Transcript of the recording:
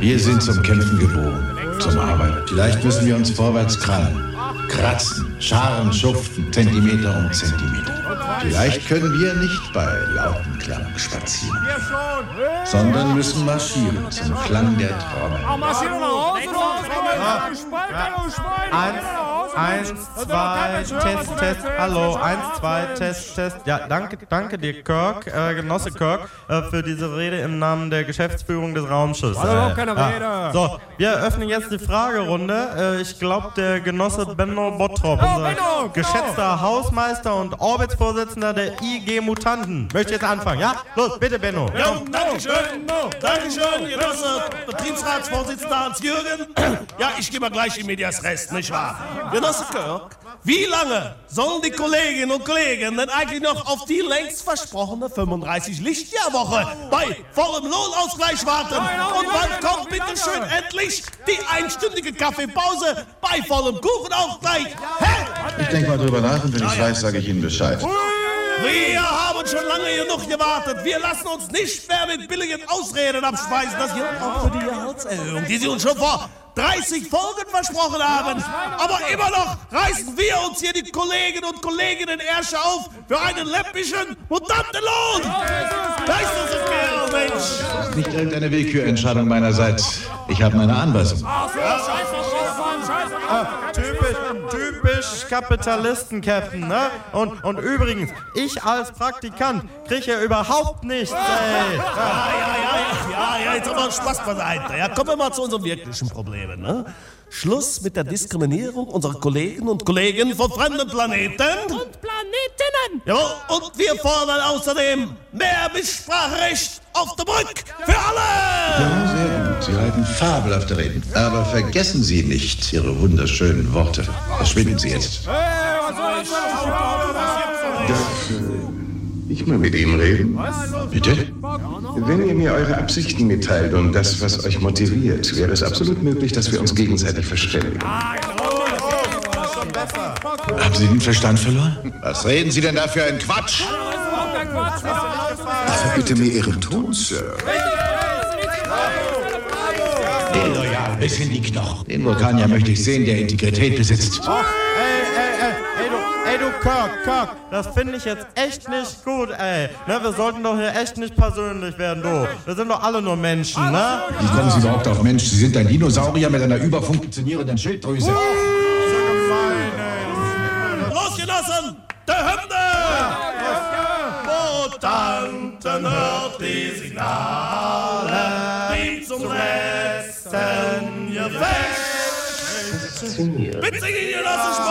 Wir sind zum Kämpfen geboren, zum Arbeiten. Vielleicht müssen wir uns vorwärts krallen, kratzen, scharen, schuften, Zentimeter um Zentimeter. Vielleicht können wir nicht bei Lautenklang spazieren, sondern müssen marschieren zum Klang der Trommel. Marschieren nach Hause! Eins, zwei, Test, hallo, 1, 2, Test. Ja, danke dir, Kirk, Genosse Kirk, für diese Rede im Namen der Geschäftsführung des Raumschiffs. Hallo, keine Rede. So, wir eröffnen jetzt die Fragerunde. Ich glaube, der Genosse Benno Bottrop, unser geschätzter Hausmeister und Orbitsvorsitzender der IG Mutanten, möchte jetzt anfangen, ja? Los, bitte, Benno. Ja, Dankeschön, Genosse Betriebsratsvorsitzender Hans-Jürgen. Ja, ich gehe mal gleich in Medias Res, nicht wahr? Genosse Kirk, wie lange sollen die Kolleginnen und Kollegen denn eigentlich noch auf die längst versprochene 35-Lichtjahrwoche bei vollem Lohnausgleich warten? Und wann kommt bitte schön endlich die einstündige Kaffeepause bei vollem Kuchenausgleich? Hä? Ich denke mal drüber nach und wenn ich weiß, sage ich Ihnen Bescheid. Wir haben schon lange genug gewartet. Wir lassen uns nicht mehr mit billigen Ausreden abspeisen. Das gilt auch für die Gehaltserhöhung, die Sie uns schon vor 30 Folgen versprochen haben. Aber immer noch reißen wir uns hier die Kolleginnen und Kollegen in Ärsche auf für einen läppischen Mutantenlohn. Da ist das okay, Mensch. Nicht irgendeine Willkürentscheidung meinerseits. Ich habe meine Anweisung. Typisch Kapitalisten, Captain, ne? Und übrigens, ich als Praktikant kriege ja überhaupt nichts, ey. Ja, jetzt aber Spaß beiseite. Ja, kommen wir mal zu unseren wirklichen Problemen, ne? Schluss mit der Diskriminierung unserer Kolleginnen und Kollegen von fremden Planeten. Und Planetinnen! Jawohl, und wir fordern außerdem mehr Mitspracherecht auf der Brücke für alle! Ja, sehr gut. Sie halten fabelhafte Reden. Aber vergessen Sie nicht Ihre wunderschönen Worte. Verschwinden Sie jetzt. Darf ich mal mit Ihnen reden? Bitte? Wenn ihr mir eure Absichten mitteilt und das, was euch motiviert, wäre es absolut möglich, dass wir uns gegenseitig verständigen. Haben Sie den Verstand verloren? Was reden Sie denn da für einen Quatsch? Verbitte mir Ihren Ton, Sir. Illoyal bis in die Knochen. Den Vulkanier möchte ich sehen, der Integrität besitzt. Ey, du Kirk, das finde ich jetzt echt nicht gut, ey. Ne, wir sollten doch hier echt nicht persönlich werden, du. Wir sind doch alle nur Menschen, ne? Wie kommen Sie überhaupt auf Mensch? Sie sind ein Dinosaurier mit einer überfunktionierenden Schilddrüse. Los, Genossen, der Hymne! Mutanten hört die Signale, ihm zum letzten Gefecht. Bitte, Genossen,